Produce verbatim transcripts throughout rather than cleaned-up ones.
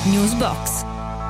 Newsbox.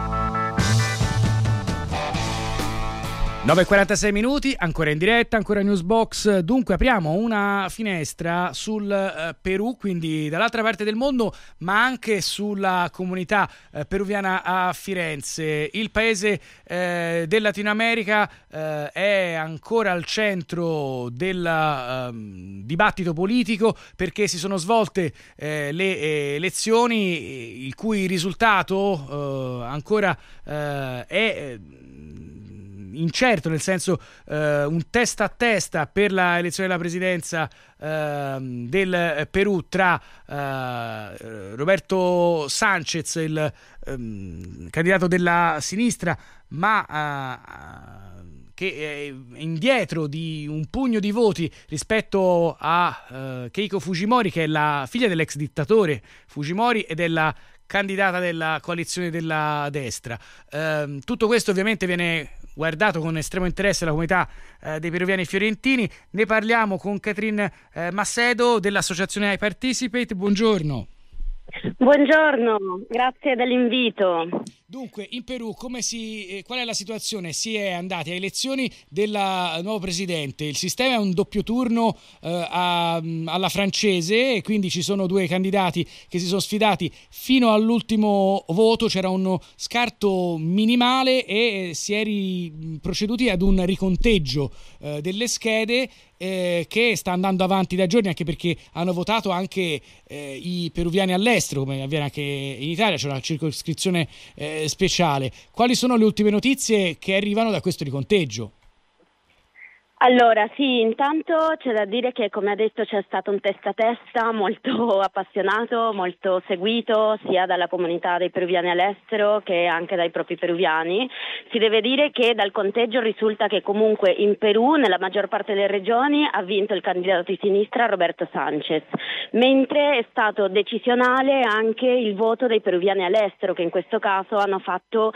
nove e quarantasei minuti, ancora in diretta, ancora Newsbox. Dunque apriamo una finestra sul eh, Perù, quindi dall'altra parte del mondo, ma anche sulla comunità eh, peruviana a Firenze. Il paese eh, del Latino America eh, è ancora al centro del eh, dibattito politico, perché si sono svolte eh, le eh, elezioni il cui risultato eh, ancora eh, è incerto, nel senso eh, un testa a testa per la elezione della presidenza eh, del Perù tra eh, Roberto Sanchez, il eh, candidato della sinistra, ma eh, che è indietro di un pugno di voti rispetto a eh, Keiko Fujimori, che è la figlia dell'ex dittatore Fujimori e della candidata della coalizione della destra. Eh, tutto questo ovviamente viene guardato con estremo interesse la comunità eh, dei peruviani fiorentini. Ne parliamo con Catherine eh, Massedo dell'associazione iParticipate. Buongiorno. Buongiorno, grazie dell'invito. Dunque, in Perù come si, eh, qual è la situazione? Si è andati a elezioni del nuovo presidente, il sistema è un doppio turno eh, a, alla francese, e quindi ci sono due candidati che si sono sfidati fino all'ultimo voto, c'era uno scarto minimale e si è ri- proceduti ad un riconteggio eh, delle schede eh, che sta andando avanti da giorni, anche perché hanno votato anche eh, i peruviani all'estero, come avviene anche in Italia, c'è una circoscrizione eh, speciale. Quali sono le ultime notizie che arrivano da questo riconteggio? Allora, sì, intanto c'è da dire che, come ha detto, c'è stato un testa a testa molto appassionato, molto seguito sia dalla comunità dei peruviani all'estero che anche dai propri peruviani. Si deve dire che dal conteggio risulta che comunque in Perù, nella maggior parte delle regioni, ha vinto il candidato di sinistra Roberto Sanchez, mentre è stato decisionale anche il voto dei peruviani all'estero, che in questo caso hanno fatto,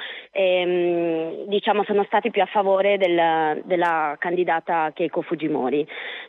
ehm, diciamo, sono stati più a favore del, della candidata Keiko Fujimori.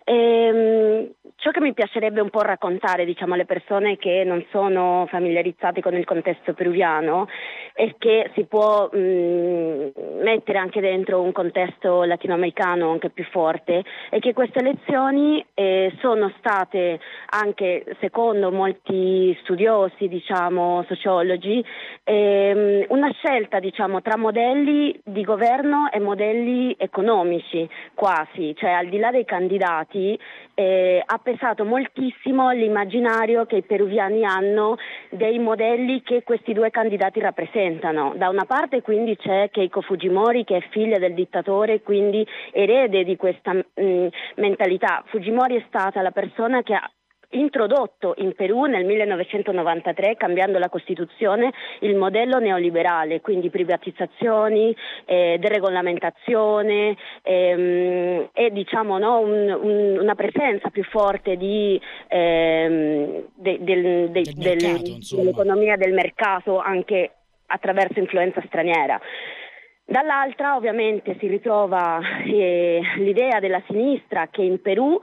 Ehm, ciò che mi piacerebbe un po' raccontare, diciamo, alle persone che non sono familiarizzate con il contesto peruviano, è che si può mh, mettere anche dentro un contesto latinoamericano anche più forte, e che queste elezioni eh, sono state anche, secondo molti studiosi, diciamo, sociologi, ehm, una scelta, diciamo, tra modelli di governo e modelli economici, quasi. Cioè, al di là dei candidati, eh, ha pesato moltissimo l'immaginario che i peruviani hanno dei modelli che questi due candidati rappresentano. Da una parte quindi c'è Keiko Fujimori, che è figlia del dittatore, quindi erede di questa mh, mentalità. Fujimori è stata la persona che ha introdotto in Perù nel millenovecentonovantatré, cambiando la Costituzione, il modello neoliberale, quindi privatizzazioni, eh, deregolamentazione ehm, e diciamo no, un, un, una presenza più forte di, ehm, de, del, de, del mercato, del, dell'economia del mercato, anche attraverso influenza straniera. Dall'altra ovviamente si ritrova eh, l'idea della sinistra, che in Perù,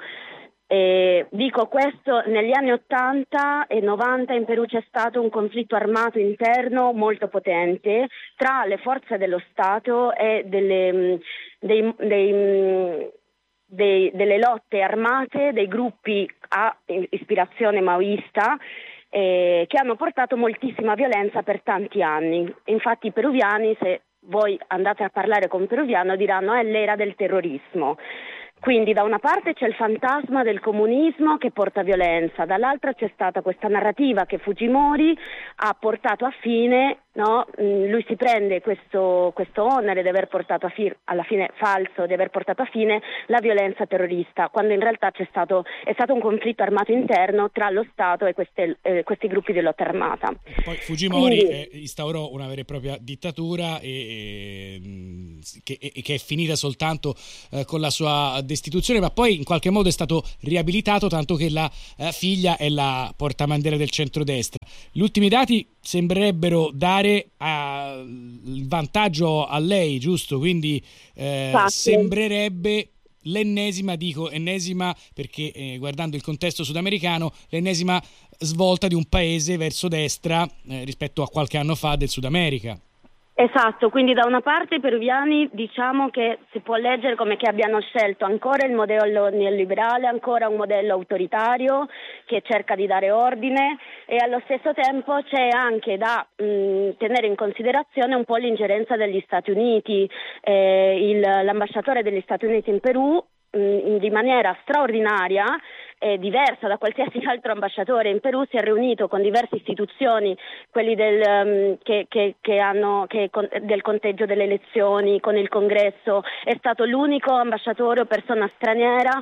Eh, dico questo, negli anni ottanta e novanta in Perù c'è stato un conflitto armato interno molto potente tra le forze dello Stato e delle, dei, dei, dei, delle lotte armate, dei gruppi a ispirazione maoista, eh, che hanno portato moltissima violenza per tanti anni. Infatti i peruviani, se voi andate a parlare con un peruviano, diranno è l'era del terrorismo. Quindi da una parte c'è il fantasma del comunismo che porta violenza, dall'altra c'è stata questa narrativa che Fujimori ha portato a fine, no? Lui si prende questo, questo onere di aver portato a fine, alla fine falso, di aver portato a fine la violenza terrorista, quando in realtà c'è stato, è stato un conflitto armato interno tra lo Stato e queste, eh, questi gruppi di lotta armata. Poi Fujimori Quindi, eh, instaurò una vera e propria dittatura e, e, che, e, che è finita soltanto eh, con la sua destituzione, ma poi in qualche modo è stato riabilitato, tanto che la eh, figlia è la portabandiera del centrodestra. Gli ultimi dati sembrerebbero dare a, il vantaggio a lei, giusto? Quindi eh, sembrerebbe l'ennesima, dico ennesima perché eh, guardando il contesto sudamericano, l'ennesima svolta di un paese verso destra eh, rispetto a qualche anno fa del Sud America. Esatto, quindi da una parte i peruviani diciamo che si può leggere come che abbiano scelto ancora il modello neoliberale, ancora un modello autoritario che cerca di dare ordine, e allo stesso tempo c'è anche da mh, tenere in considerazione un po' l'ingerenza degli Stati Uniti. Eh, il, l'ambasciatore degli Stati Uniti in Perù mh, di maniera straordinaria, eh, diversa da qualsiasi altro ambasciatore in Perù, si è riunito con diverse istituzioni, quelli del, um, che, che, che hanno, che, con, del conteggio delle elezioni, con il Congresso. È stato l'unico ambasciatore o persona straniera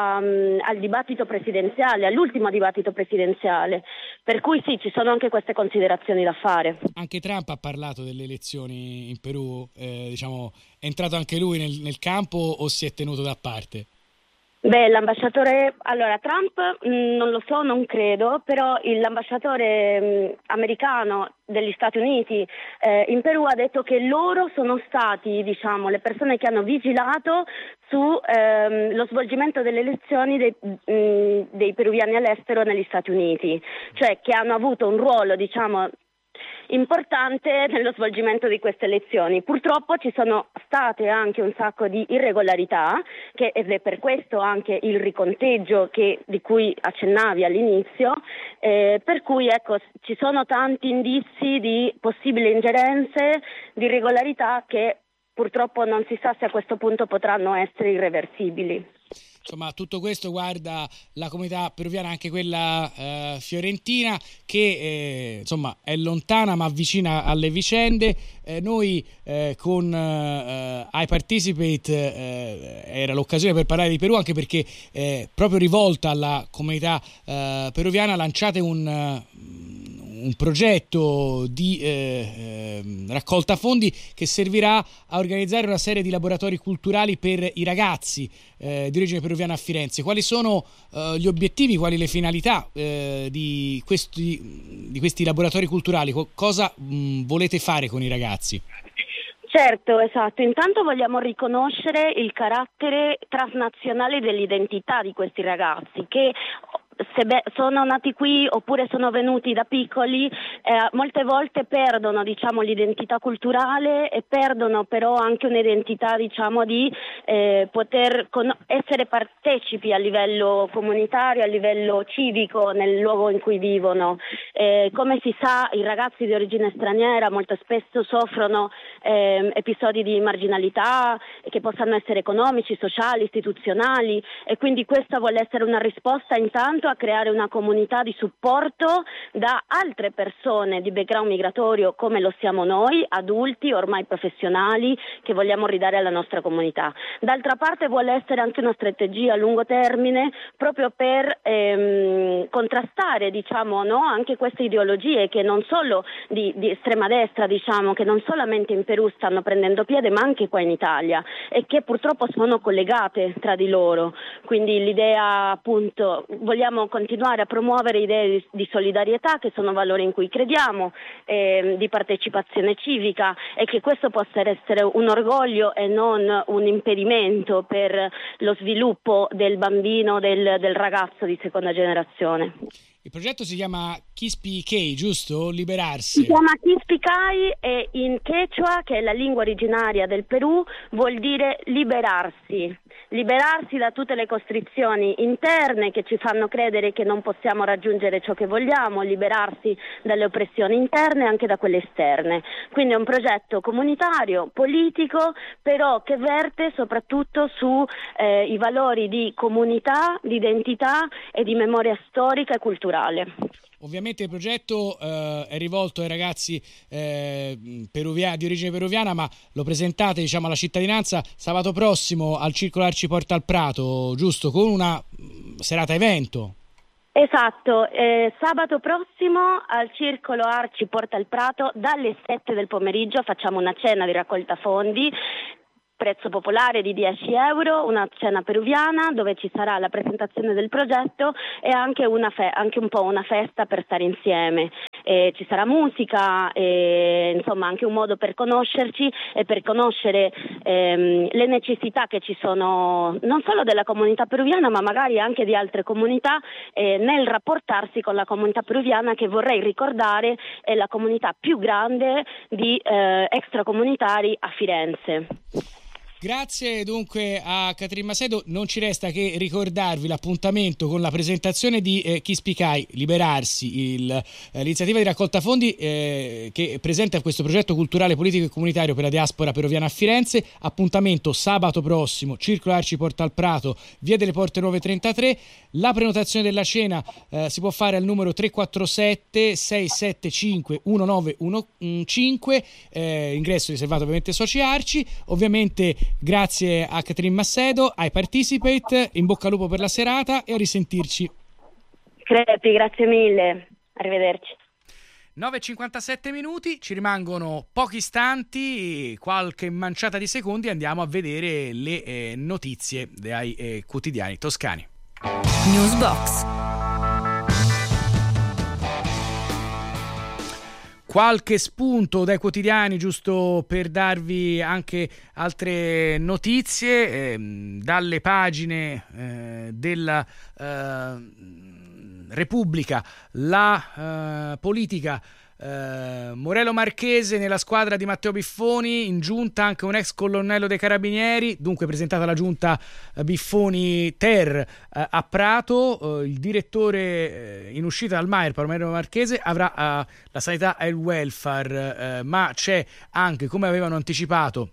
um, al dibattito presidenziale, all'ultimo dibattito presidenziale, per cui sì, ci sono anche queste considerazioni da fare. Anche Trump ha parlato delle elezioni in Perù, eh, diciamo, è entrato anche lui nel, nel campo o si è tenuto da parte? Beh, l'ambasciatore, allora Trump mh, non lo so, non credo, però il, l'ambasciatore mh, americano degli Stati Uniti eh, in Perù ha detto che loro sono stati, diciamo, le persone che hanno vigilato su ehm, lo svolgimento delle elezioni dei, mh, dei peruviani all'estero negli Stati Uniti, cioè che hanno avuto un ruolo, diciamo, importante nello svolgimento di queste elezioni. Purtroppo ci sono state anche un sacco di irregolarità, che, ed è per questo anche il riconteggio che, di cui accennavi all'inizio, eh, per cui ecco, ci sono tanti indizi di possibili ingerenze, di irregolarità che purtroppo non si sa se a questo punto potranno essere irreversibili. Insomma, tutto questo guarda la comunità peruviana, anche quella eh, fiorentina, che eh, insomma è lontana ma vicina alle vicende. Eh, noi eh, con eh, iParticipate eh, era l'occasione per parlare di Perù, anche perché eh, proprio rivolta alla comunità eh, peruviana lanciate un... un progetto di eh, eh, raccolta fondi che servirà a organizzare una serie di laboratori culturali per i ragazzi eh, di origine peruviana a Firenze. Quali sono eh, gli obiettivi, quali le finalità eh, di, questi, di questi laboratori culturali? Cosa mh, volete fare con i ragazzi? Certo, esatto. Intanto vogliamo riconoscere il carattere transnazionale dell'identità di questi ragazzi che, se be- sono nati qui oppure sono venuti da piccoli, eh, molte volte perdono, diciamo, l'identità culturale e perdono però anche un'identità, diciamo, di eh, poter con- essere partecipi a livello comunitario, a livello civico nel luogo in cui vivono. Eh, come si sa, i ragazzi di origine straniera molto spesso soffrono eh, episodi di marginalità che possano essere economici, sociali, istituzionali, e quindi questa vuole essere una risposta intanto a creare una comunità di supporto da altre persone di background migratorio come lo siamo noi, adulti ormai professionali, che vogliamo ridare alla nostra comunità. D'altra parte vuole essere anche una strategia a lungo termine proprio per ehm, contrastare, diciamo, no, anche queste ideologie che non solo di, di estrema destra, diciamo, che non solamente in Perù stanno prendendo piede ma anche qua in Italia, e che purtroppo sono collegate tra di loro. Quindi l'idea, appunto, vogliamo continuare a promuovere idee di solidarietà, che sono valori in cui crediamo, eh, di partecipazione civica, e che questo possa essere un orgoglio e non un impedimento per lo sviluppo del bambino, del, del ragazzo di seconda generazione. Il progetto si chiama Quispiquey, giusto? Liberarsi. Si chiama Quispiquey e in Quechua, che è la lingua originaria del Perù, vuol dire liberarsi. Liberarsi da tutte le costrizioni interne che ci fanno credere che non possiamo raggiungere ciò che vogliamo, liberarsi dalle oppressioni interne e anche da quelle esterne. Quindi è un progetto comunitario, politico, però che verte soprattutto su eh, i valori di comunità, di identità e di memoria storica e culturale. Ovviamente il progetto eh, è rivolto ai ragazzi eh, peruvia- di origine peruviana, ma lo presentate, diciamo, alla cittadinanza sabato prossimo al Circolo Arci Porta al Prato, giusto? Con una mh, serata evento. Esatto, eh, sabato prossimo al Circolo Arci Porta al Prato dalle sette del pomeriggio facciamo una cena di raccolta fondi. Prezzo popolare di dieci euro, una cena peruviana dove ci sarà la presentazione del progetto e anche, una fe- anche un po' una festa per stare insieme. eh, ci sarà musica, eh, insomma anche un modo per conoscerci e per conoscere ehm, le necessità che ci sono non solo della comunità peruviana ma magari anche di altre comunità eh, nel rapportarsi con la comunità peruviana, che vorrei ricordare è la comunità più grande di eh, extracomunitari a Firenze. Grazie dunque a Caterina Macedo, non ci resta che ricordarvi l'appuntamento con la presentazione di eh, Chi Spicai, Liberarsi, il, eh, l'iniziativa di raccolta fondi eh, che presenta questo progetto culturale, politico e comunitario per la diaspora peruviana a Firenze. Appuntamento sabato prossimo, Circolo Arci Porta al Prato, via delle Porte Nuove trentatré. La prenotazione della cena eh, si può fare al numero tre quattro sette sei sette cinque uno nove uno cinque, eh, ingresso riservato ovviamente ai soci Arci. Ovviamente grazie a Caterina Macedo, ai Participate, in bocca al lupo per la serata e a risentirci. Crepi, grazie mille, arrivederci. nove e cinquantasette minuti, ci rimangono pochi istanti, qualche manciata di secondi, andiamo a vedere le eh, notizie dai eh, quotidiani toscani. Newsbox. Qualche spunto dai quotidiani giusto per darvi anche altre notizie eh, dalle pagine eh, della eh, Repubblica. La eh, politica, eh, Morello Marchese nella squadra di Matteo Biffoni, in giunta anche un ex colonnello dei Carabinieri, dunque presentata la giunta eh, Biffoni Ter eh, a Prato. Eh, il direttore eh, in uscita dal Maier, Morello Marchese, avrà eh, la sanità e il welfare, eh, ma c'è anche, come avevano anticipato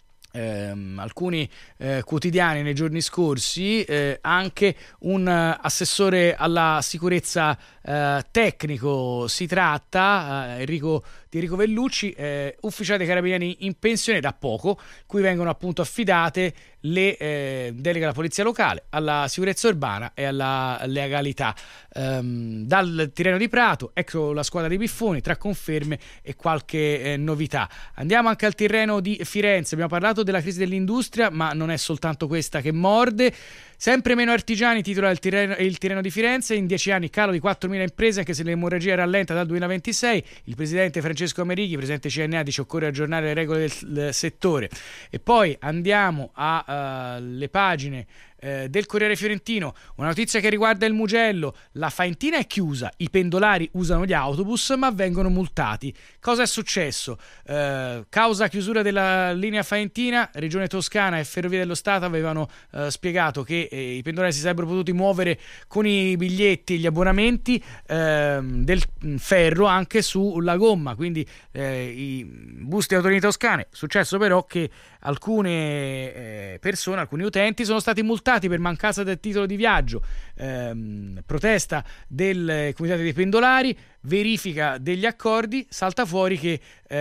ehm, alcuni eh, quotidiani nei giorni scorsi, eh, anche un uh, assessore alla sicurezza eh, tecnico. Si tratta eh, Enrico, di Enrico Vellucci, eh, ufficiale dei Carabinieri in pensione da poco, cui vengono appunto affidate le eh, deleghe alla polizia locale, alla sicurezza urbana e alla legalità. Um, dal Tirreno di Prato, ecco la squadra di Biffoni, tra conferme e qualche eh, novità. Andiamo anche al Tirreno di Firenze. Abbiamo parlato della crisi dell'industria, ma non è soltanto questa che morde. Sempre meno artigiani, titola il Tirreno, il Tirreno di Firenze. In dieci anni calo di quattromila imprese, anche se l'emorragia rallenta dal duemilaventisei. Il presidente Francesco Amerighi, presidente C N A, dice occorre aggiornare le regole del, del settore. E poi andiamo alle uh, pagine eh, del Corriere Fiorentino. Una notizia che riguarda il Mugello: la Faentina è chiusa, i pendolari usano gli autobus ma vengono multati. Cosa è successo? Eh, causa chiusura della linea Faentina, Regione Toscana e Ferrovie dello Stato avevano eh, spiegato che eh, i pendolari si sarebbero potuti muovere con i biglietti e gli abbonamenti eh, del ferro anche sulla gomma, quindi eh, i bus di Autolinee Toscane. Successo però che alcune eh, persone, alcuni utenti sono stati multati per mancanza del titolo di viaggio. Ehm, protesta del Comitato dei Pendolari, verifica degli accordi, salta fuori che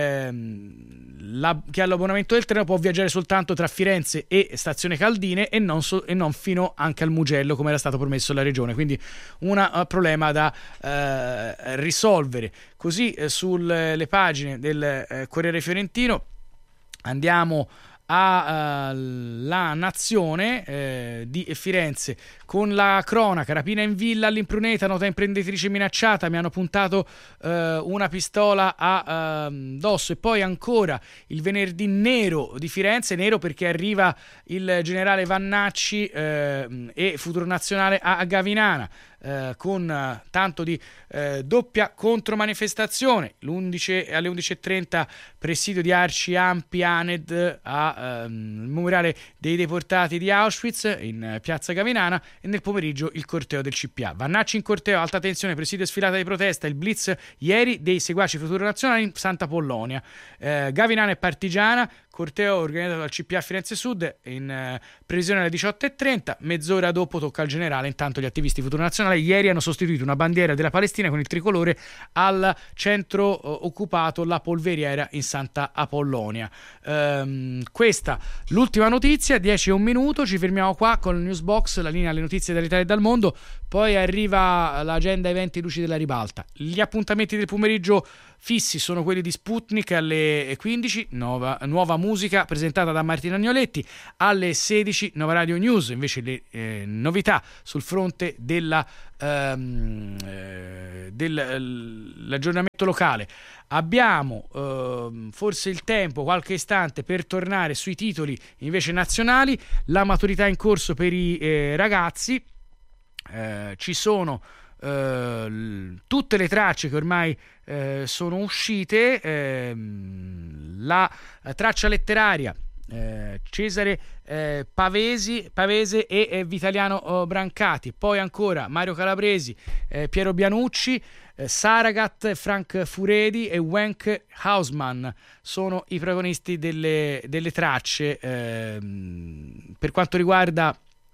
ehm, la, chi ha l'abbonamento del treno può viaggiare soltanto tra Firenze e Stazione Caldine e non, so, e non fino anche al Mugello, come era stato promesso alla Regione. Quindi un uh, problema da uh, risolvere. Così uh, sulle pagine del uh, Corriere Fiorentino andiamo alla Nazione eh, di Firenze con la cronaca: rapina in villa all'Impruneta, nota imprenditrice minacciata, mi hanno puntato eh, una pistola addosso. E poi ancora il venerdì nero di Firenze, nero perché arriva il generale Vannacci eh, e Futuro Nazionale a Gavinana. Eh, con eh, tanto di eh, doppia contromanifestazione. L'undici, alle undici e trenta presidio di Arci Ampi Aned a ehm, il memoriale dei deportati di Auschwitz in eh, piazza Gavinana, e nel pomeriggio il corteo del C P A. Vannacci in corteo, alta tensione, presidio e sfilata di protesta, il blitz ieri dei seguaci Futuro Nazionale in Santa Pollonia. eh, Gavinana e Partigiana, corteo organizzato dal C P A Firenze Sud in eh, previsione alle diciotto e trenta. Mezz'ora dopo tocca al generale. Intanto gli attivisti Futuro Nazionale ieri hanno sostituito una bandiera della Palestina con il tricolore al centro eh, occupato La Polveriera in Santa Apollonia. Ehm, questa l'ultima notizia. Dieci e un minuto, ci fermiamo qua con il Newsbox, la linea alle notizie dall'Italia e dal mondo. poi arriva l'agenda eventi luci della ribalta. Gli appuntamenti del pomeriggio fissi sono quelli di Sputnik alle quindici, nuova, nuova musica presentata da Martina Agnoletti, alle sedici Nova Radio News, invece le eh, novità sul fronte della, ehm, eh, dell'aggiornamento locale. Abbiamo eh, forse il tempo, qualche istante, per tornare sui titoli invece nazionali. La maturità in corso per i eh, ragazzi, eh, ci sono Uh, tutte le tracce che ormai uh, sono uscite, uh, la uh, traccia letteraria uh, Cesare uh, Pavesi, Pavese e, e Vitaliano uh, Brancati, poi ancora Mario Calabresi, uh, Piero Bianucci, uh, Saragat, Frank Furedi e Wenk Hausmann sono i protagonisti delle, delle tracce. Uh, per quanto riguarda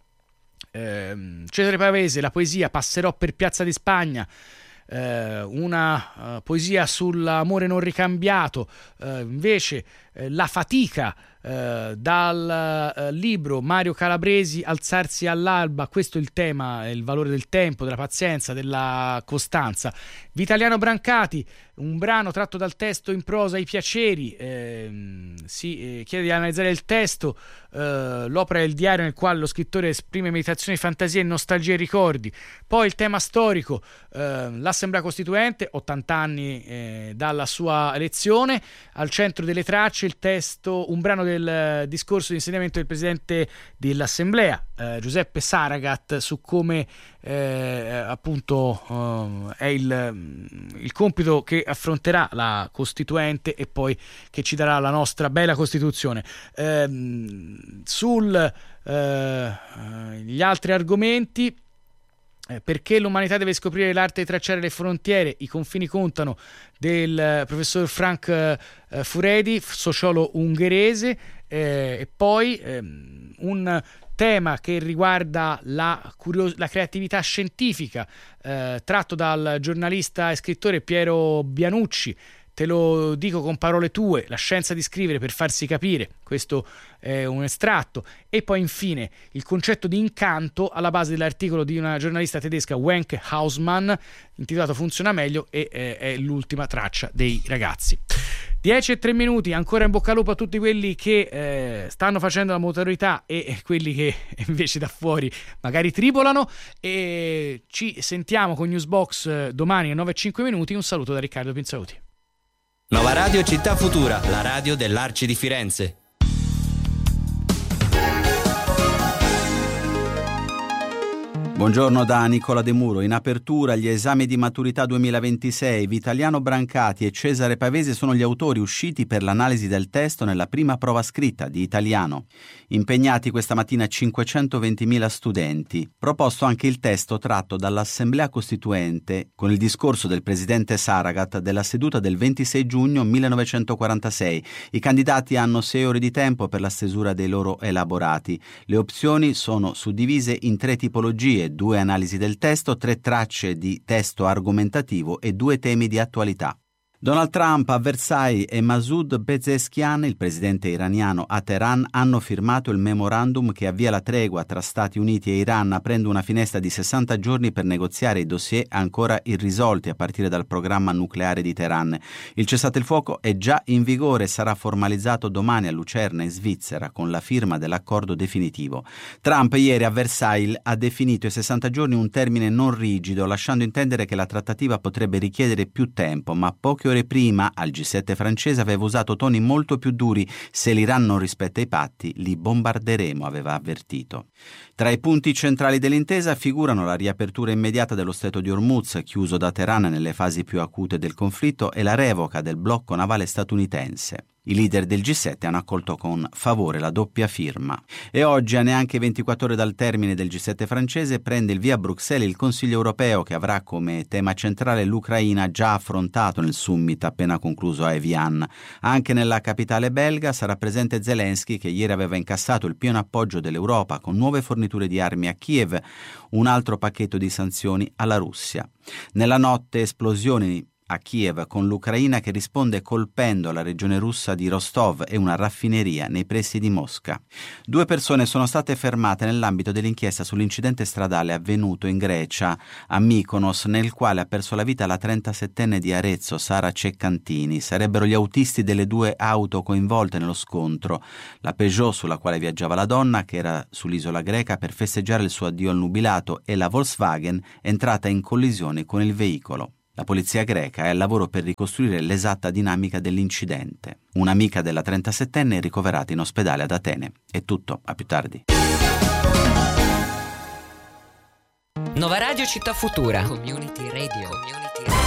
Cesare Pavese, la poesia Passerò per Piazza di Spagna, eh, una uh, poesia sull'amore non ricambiato, eh, invece eh, La fatica, eh, dal eh, libro Mario Calabresi Alzarsi all'alba, questo è il tema, il valore del tempo, della pazienza, della costanza. Vitaliano Brancati, un brano tratto dal testo in prosa I piaceri, eh, si eh, chiede di analizzare il testo. Uh, l'opera è il diario nel quale lo scrittore esprime meditazioni, fantasie, nostalgie e ricordi. Poi il tema storico, uh, l'Assemblea Costituente, ottanta anni eh, dalla sua elezione. Al centro delle tracce il testo, un brano del uh, discorso di insediamento del presidente dell'Assemblea, uh, Giuseppe Saragat, su come eh, appunto uh, è il, il compito che affronterà la Costituente e poi che ci darà la nostra bella Costituzione. Uh, Sul eh, gli altri argomenti, eh, perché l'umanità deve scoprire l'arte di tracciare le frontiere, i confini contano, del eh, professor Frank eh, Furedi, sociologo ungherese, eh, e poi eh, un tema che riguarda la, curios- la creatività scientifica, eh, tratto dal giornalista e scrittore Piero Bianucci. Te lo dico con parole tue, la scienza di scrivere per farsi capire, questo è un estratto. E poi infine il concetto di incanto alla base dell'articolo di una giornalista tedesca, Wenk Hausmann, intitolato Funziona meglio, e eh, è l'ultima traccia dei ragazzi. dieci e tre minuti, ancora in bocca al lupo a tutti quelli che eh, stanno facendo la maturità e, e quelli che invece da fuori magari tribolano, e ci sentiamo con Newsbox eh, domani alle nove e cinque minuti. Un saluto da Riccardo Pinzauti. Nova Radio Città Futura, la radio dell'Arci di Firenze. Buongiorno da Nicola De Muro. In apertura gli esami di maturità duemilaventisei. Vitaliano Brancati e Cesare Pavese sono gli autori usciti per l'analisi del testo nella prima prova scritta di italiano. Impegnati questa mattina cinquecentoventimila studenti. Proposto anche il testo tratto dall'Assemblea Costituente con il discorso del presidente Saragat della seduta del ventisei giugno millenovecentoquarantasei. I candidati hanno sei ore di tempo per la stesura dei loro elaborati. Le opzioni sono suddivise in tre tipologie: due analisi del testo, tre tracce di testo argomentativo e due temi di attualità. Donald Trump a Versailles e Masoud Pezeshkian, il presidente iraniano, a Teheran hanno firmato il memorandum che avvia la tregua tra Stati Uniti e Iran, aprendo una finestra di sessanta giorni per negoziare i dossier ancora irrisolti a partire dal programma nucleare di Teheran. Il cessate il fuoco è già in vigore e sarà formalizzato domani a Lucerna, in Svizzera, con la firma dell'accordo definitivo. Trump ieri a Versailles ha definito i sessanta giorni un termine non rigido, lasciando intendere che la trattativa potrebbe richiedere più tempo, ma poche ore prima al G sette francese aveva usato toni molto più duri: se l'Iran non rispetta i patti li bombarderemo, aveva avvertito. Tra i punti centrali dell'intesa figurano la riapertura immediata dello stretto di Hormuz, chiuso da Teheran nelle fasi più acute del conflitto, e la revoca del blocco navale statunitense. I leader del G sette hanno accolto con favore la doppia firma. E oggi, a neanche ventiquattro ore dal termine del G sette francese, prende il via a Bruxelles il Consiglio europeo, che avrà come tema centrale l'Ucraina, già affrontato nel summit appena concluso a Evian. Anche nella capitale belga sarà presente Zelensky, che ieri aveva incassato il pieno appoggio dell'Europa con nuove forniture di armi a Kiev, un altro pacchetto di sanzioni alla Russia. Nella notte esplosioni a Kiev, con l'Ucraina che risponde colpendo la regione russa di Rostov e una raffineria nei pressi di Mosca. Due persone sono state fermate nell'ambito dell'inchiesta sull'incidente stradale avvenuto in Grecia, a Mykonos, nel quale ha perso la vita la trentasettenne di Arezzo, Sara Ceccantini. Sarebbero gli autisti delle due auto coinvolte nello scontro, la Peugeot sulla quale viaggiava la donna, che era sull'isola greca per festeggiare il suo addio al nubilato, e la Volkswagen, entrata in collisione con il veicolo. La polizia greca è al lavoro per ricostruire l'esatta dinamica dell'incidente. Un'amica della trentasettenne è ricoverata in ospedale ad Atene. È tutto, a più tardi. Nova Radio Città Futura. Community Radio. Community Radio.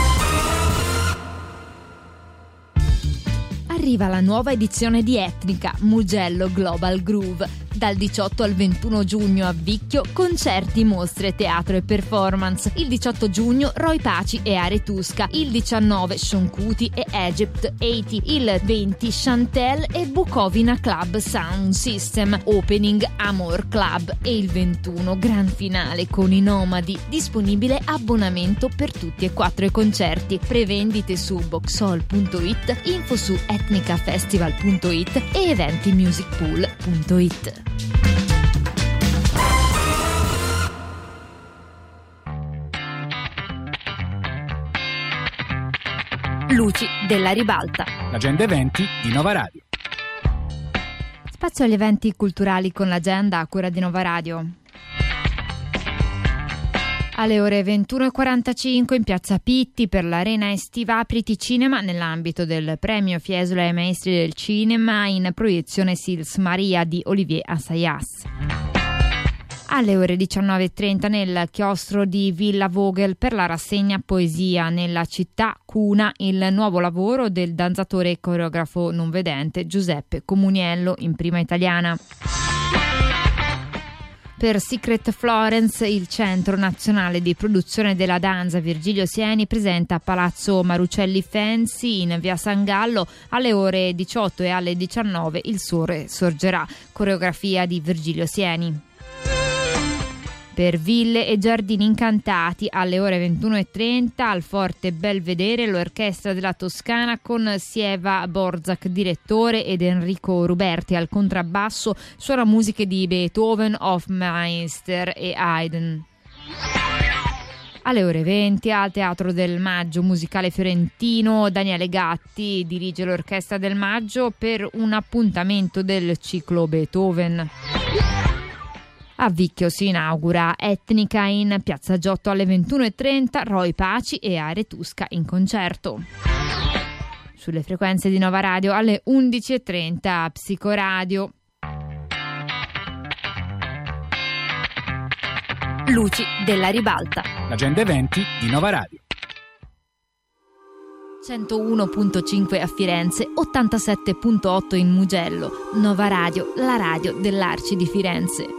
Arriva la nuova edizione di Etnica, Mugello Global Groove. Dal diciotto al ventuno giugno a Vicchio, concerti, mostre, teatro e performance. Il diciotto giugno Roy Paci e Aretusca. Il diciannove Sean Kuti e Egypt ottanta. Il venti Chantel e Bukovina Club Sound System. Opening Amor Club. E il ventuno gran finale con i Nomadi. Disponibile abbonamento per tutti e quattro i concerti. Prevendite su boxhall punto it, info su etnicafestival punto it e eventimusicpool punto it. Luci della ribalta. L'agenda eventi di Nova Radio. Spazio agli eventi culturali con l'agenda a cura di Nova Radio. Alle ore ventuno e quarantacinque in piazza Pitti per l'arena estiva Apriti Cinema, nell'ambito del premio Fiesole ai maestri del cinema, in proiezione Sils Maria di Olivier Assayas. Alle ore diciannove e trenta nel chiostro di Villa Vogel per la rassegna Poesia nella città Cuna, il nuovo lavoro del danzatore e coreografo non vedente Giuseppe Comuniello in prima italiana. Per Secret Florence, il Centro Nazionale di Produzione della Danza Virgilio Sieni presenta a Palazzo Marucelli Fancy in via San Gallo alle ore diciotto e alle diciannove Il Sole Sorgerà, coreografia di Virgilio Sieni. Per Ville e Giardini Incantati alle ore ventuno e trenta al Forte Belvedere l'Orchestra della Toscana con Sieva Borzak direttore ed Enrico Ruberti al contrabbasso suona musiche di Beethoven, Hofmeister e Haydn. Alle ore venti al Teatro del Maggio Musicale Fiorentino Daniele Gatti dirige l'Orchestra del Maggio per un appuntamento del ciclo Beethoven. A Vicchio si inaugura Etnica in Piazza Giotto alle ventuno e trenta, Roy Paci e Aretusca in concerto. Sulle frequenze di Nova Radio alle undici e trenta Psicoradio. Luci della ribalta. L'agenda eventi di Nova Radio. centouno virgola cinque a Firenze, ottantasette virgola otto in Mugello. Nova Radio, la radio dell'Arci di Firenze.